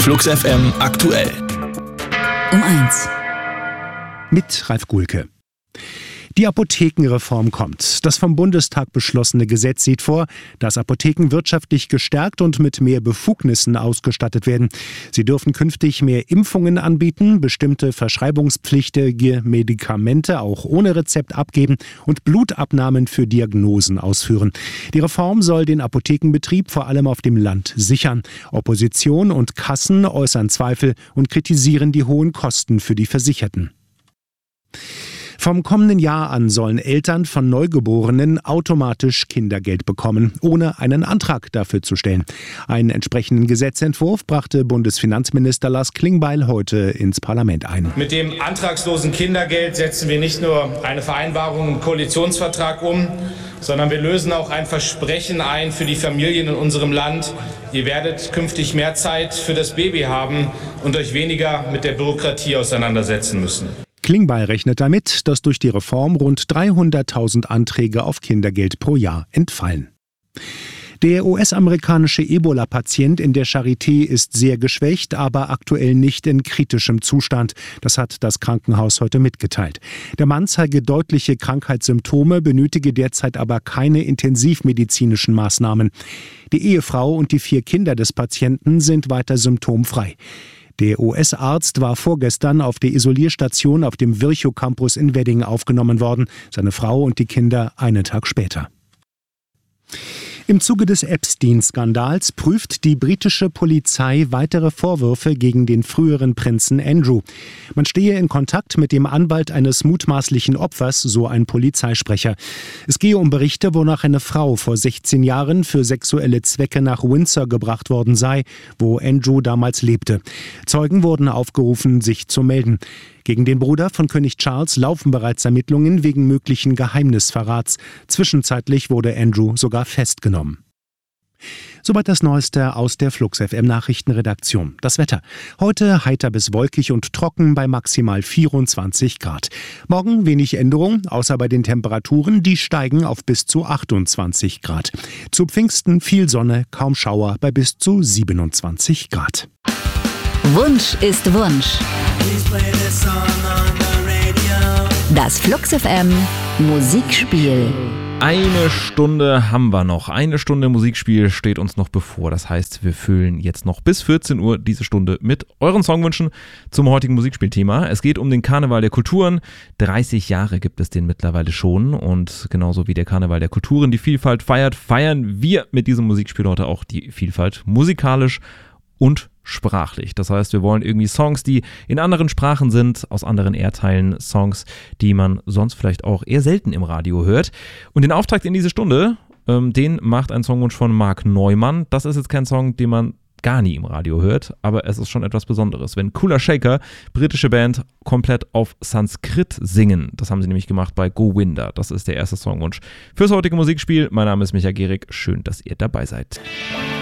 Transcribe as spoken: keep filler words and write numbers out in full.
Flux F M aktuell. Um eins. Mit Ralf Gulke. Die Apothekenreform kommt. Das vom Bundestag beschlossene Gesetz sieht vor, dass Apotheken wirtschaftlich gestärkt und mit mehr Befugnissen ausgestattet werden. Sie dürfen künftig mehr Impfungen anbieten, bestimmte verschreibungspflichtige Medikamente auch ohne Rezept abgeben und Blutabnahmen für Diagnosen ausführen. Die Reform soll den Apothekenbetrieb vor allem auf dem Land sichern. Opposition und Kassen äußern Zweifel und kritisieren die hohen Kosten für die Versicherten. Vom kommenden Jahr an sollen Eltern von Neugeborenen automatisch Kindergeld bekommen, ohne einen Antrag dafür zu stellen. Einen entsprechenden Gesetzentwurf brachte Bundesfinanzminister Lars Klingbeil heute ins Parlament ein. Mit dem antragslosen Kindergeld setzen wir nicht nur eine Vereinbarung im Koalitionsvertrag um, sondern wir lösen auch ein Versprechen ein für die Familien in unserem Land. Ihr werdet künftig mehr Zeit für das Baby haben und euch weniger mit der Bürokratie auseinandersetzen müssen. Klingbeil rechnet damit, dass durch die Reform rund dreihunderttausend Anträge auf Kindergeld pro Jahr entfallen. Der U S-amerikanische Ebola-Patient in der Charité ist sehr geschwächt, aber aktuell nicht in kritischem Zustand. Das hat das Krankenhaus heute mitgeteilt. Der Mann zeige deutliche Krankheitssymptome, benötige derzeit aber keine intensivmedizinischen Maßnahmen. Die Ehefrau und die vier Kinder des Patienten sind weiter symptomfrei. Der U S-Arzt war vorgestern auf der Isolierstation auf dem Virchow-Campus in Wedding aufgenommen worden, seine Frau und die Kinder einen Tag später. Im Zuge des Epstein-Skandals prüft die britische Polizei weitere Vorwürfe gegen den früheren Prinzen Andrew. Man stehe in Kontakt mit dem Anwalt eines mutmaßlichen Opfers, so ein Polizeisprecher. Es gehe um Berichte, wonach eine Frau vor sechzehn Jahren für sexuelle Zwecke nach Windsor gebracht worden sei, wo Andrew damals lebte. Zeugen wurden aufgerufen, sich zu melden. Gegen den Bruder von König Charles laufen bereits Ermittlungen wegen möglichen Geheimnisverrats. Zwischenzeitlich wurde Andrew sogar festgenommen. Soweit das Neueste aus der Flux F M Nachrichtenredaktion. Das Wetter. Heute heiter bis wolkig und trocken bei maximal vierundzwanzig Grad. Morgen wenig Änderung, außer bei den Temperaturen, die steigen auf bis zu achtundzwanzig Grad. Zu Pfingsten viel Sonne, kaum Schauer bei bis zu siebenundzwanzig Grad. Wunsch ist Wunsch. Das Flux F M Musikspiel. Eine Stunde haben wir noch. Eine Stunde Musikspiel steht uns noch bevor. Das heißt, wir füllen jetzt noch bis vierzehn Uhr diese Stunde mit euren Songwünschen zum heutigen Musikspielthema. Es geht um den Karneval der Kulturen. dreißig Jahre gibt es den mittlerweile schon. Und genauso wie der Karneval der Kulturen die Vielfalt feiert, feiern wir mit diesem Musikspiel heute auch die Vielfalt musikalisch und sprachlich. Das heißt, wir wollen irgendwie Songs, die in anderen Sprachen sind, aus anderen Erdteilen, Songs, die man sonst vielleicht auch eher selten im Radio hört. Und den Auftakt in diese Stunde, ähm, den macht ein Songwunsch von Mark Neumann. Das ist jetzt kein Song, den man gar nie im Radio hört, aber es ist schon etwas Besonderes, wenn Cooler Shaker, britische Band, komplett auf Sanskrit singen. Das haben sie nämlich gemacht bei Govinda. Das ist der erste Songwunsch fürs heutige Musikspiel. Mein Name ist Micha Gehrig. Schön, dass ihr dabei seid.